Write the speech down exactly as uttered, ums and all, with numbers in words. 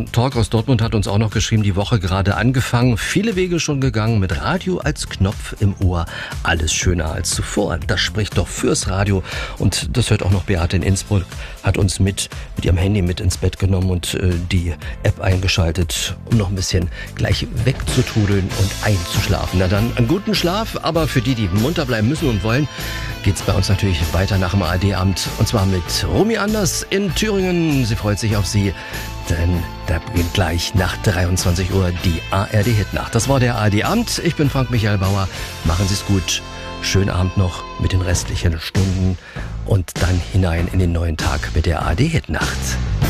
Ein Talk aus Dortmund hat uns auch noch geschrieben, die Woche gerade angefangen, viele Wege schon gegangen, mit Radio als Knopf im Ohr, alles schöner als zuvor. Das spricht doch fürs Radio. Und das hört auch noch Beate in Innsbruck, hat uns mit, mit ihrem Handy mit ins Bett genommen und äh, die App eingeschaltet, um noch ein bisschen gleich wegzutrudeln und einzuschlafen. Na dann, einen guten Schlaf, aber für die, die munter bleiben müssen und wollen, geht's bei uns natürlich weiter nach dem A R D-Abend. Und zwar mit Romy Anders in Thüringen. Sie freut sich auf Sie, denn da beginnt gleich nach dreiundzwanzig Uhr die A R D-Hitnacht. Das war der A R D-Abend. Ich bin Frank-Michael Bauer. Machen Sie es gut. Schönen Abend noch mit den restlichen Stunden und dann hinein in den neuen Tag mit der A R D-Hitnacht.